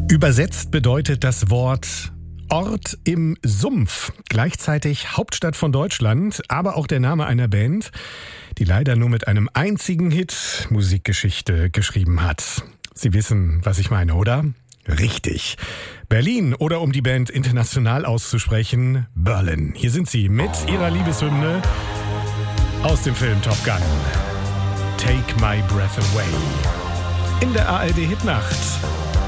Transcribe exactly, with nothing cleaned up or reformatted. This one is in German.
Übersetzt bedeutet das Wort Ort im Sumpf, gleichzeitig Hauptstadt von Deutschland, aber auch der Name einer Band, die leider nur mit einem einzigen Hit Musikgeschichte geschrieben hat. Sie wissen, was ich meine, oder? Richtig. Berlin, oder um die Band international auszusprechen, Berlin. Hier sind sie mit ihrer Liebeshymne aus dem Film Top Gun. Take My Breath Away. In der A R D Hitnacht.